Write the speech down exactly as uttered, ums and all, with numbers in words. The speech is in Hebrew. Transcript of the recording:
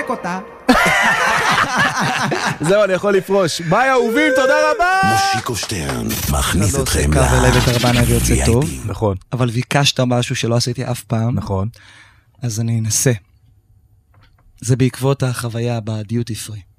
לפרק אותה. זהו, אני יכול לפרוש. ביי אהובים, תודה רבה! מושיקו שטרן מכניס אתכם קו אליי בתרבן היה יוצא טוב, נכון. אבל ביקשת משהו שלא עשיתי אף פעם, נכון. אז אני אנסה. זה בעקבות החוויה בדיוטי פרי.